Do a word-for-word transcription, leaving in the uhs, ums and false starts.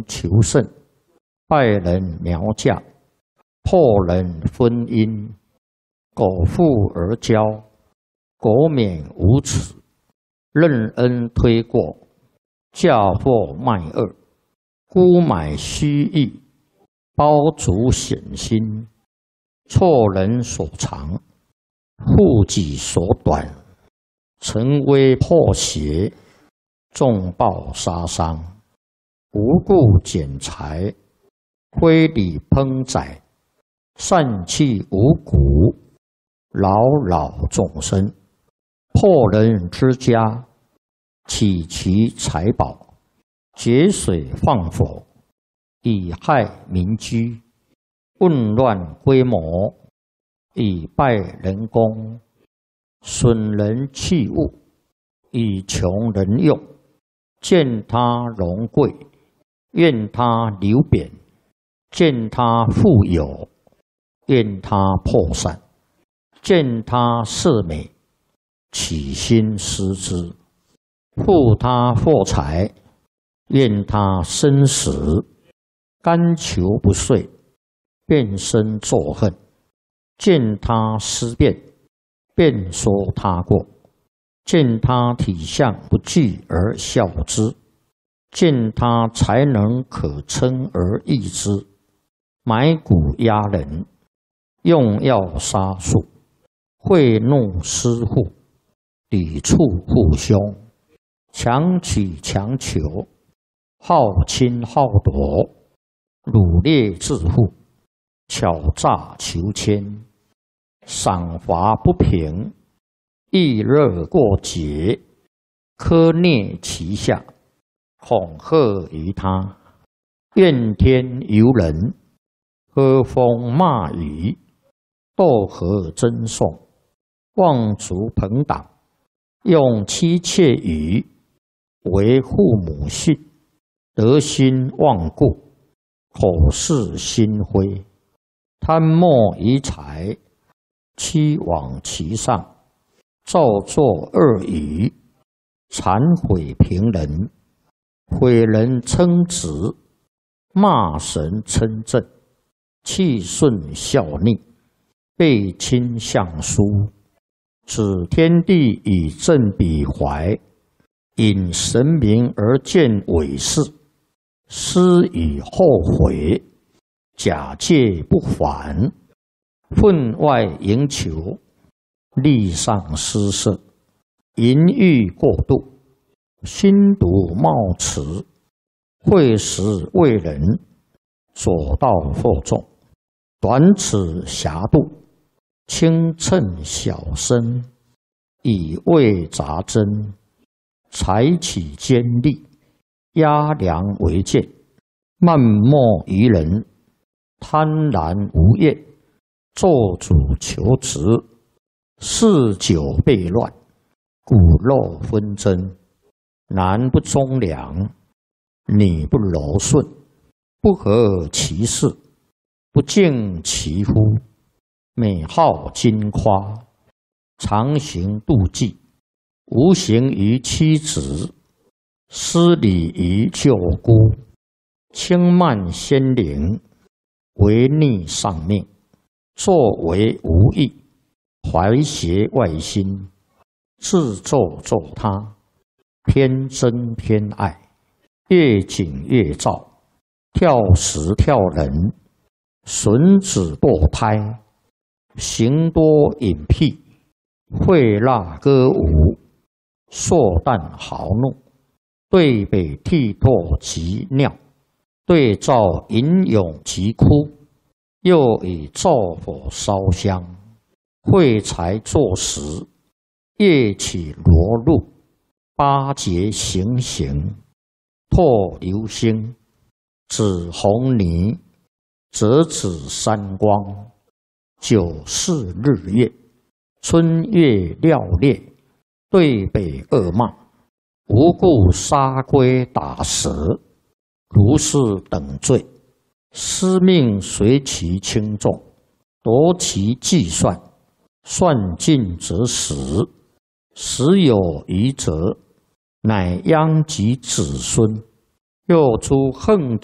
求胜，败人苗嫁，破人婚姻，苟富而骄，苟免无耻，任恩推过，嫁祸卖恶，沽买虚意，包足险心，错人所长，护己所短，沉微破邪，重报杀伤，无故剪裁，非礼烹宰，散弃五谷，扰扰众生，破人之家，起其财宝，决水放火，以害民居，混乱规模，以败人功，损人器物，以穷人用，见他荣贵，愿他流贬，见他富有，愿他破散，见他色美，起心思之，护他获财，愿他生死，甘求不遂，便生作恨，见他思变，便说他过，见他体相不具而笑之，见他才能可称而易之，买骨压人，用药杀术，贿赂私户，抵触父兄，强取强求，好侵好夺，掳掠致富，巧诈求迁，赏罚不平，易热过节，苛虐其下，恐吓于他，怨天尤人，喝风骂雨，斗和争讼，妄足朋党，用妻妾语，为父母训，德心忘故，口是心非，贪墨于财，欺罔其上，造作恶语，谄毁平人，毁人称职，骂神称正，气顺效逆，背亲相疏，指天地以正彼怀，引神明而见伪事，思以后悔，假借不还，分外营求，利上施舍，淫欲过度，心毒冒迟，会时为人，左道惑众，短尺狭度，轻称小身，以为杂针，采取尖利，压梁为剑，漫莫于人，贪婪无厌，做主求职，嗜酒悖乱，骨肉纷争，男不忠良，女不柔顺，不合其事，不敬其夫，美好矜夸，常行妒忌，无形于妻子，失礼于舅姑，轻慢先灵，违逆上命，作为无益，怀邪外心，自作作他，偏憎偏爱，越紧越躁，跳时跳人，损子堕胎，行多隐僻，会蜡歌舞，硕诞豪怒，对北涕唾及尿，对照吟咏及哭，又以灶火烧香，会财作食，夜起罗入，八节行刑，唾流星，指红泥，折指三光，九四日月，春月料烈，对北恶骂，无故杀龟打蛇，如是等罪，司命随其轻重，夺其计算，算尽则死，死有余则，乃殃及子孙。又诸横